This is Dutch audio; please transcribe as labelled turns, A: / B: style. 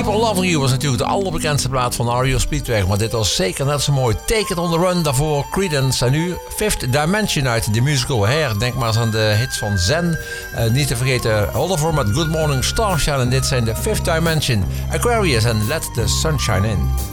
A: Keep on Loving You was natuurlijk de allerbekendste plaat van REO Speedwagon, maar dit was zeker net zo mooi. Take It on the Run, daarvoor Creedence en nu Fifth Dimension uit de musical Hair. Denk maar eens aan de hits van Zen. Niet te vergeten Oliver met Good Morning Starshine en dit zijn de Fifth Dimension, Aquarius en Let the Sunshine In.